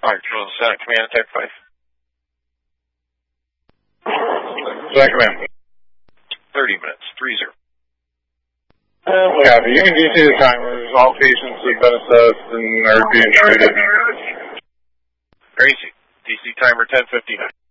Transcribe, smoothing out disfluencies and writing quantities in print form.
Center Command, Type 5. Center Command. 30 minutes, 30. Copy. You can DC the timers. All patients have been assessed and are being treated. Gracie, DC timer 10:59.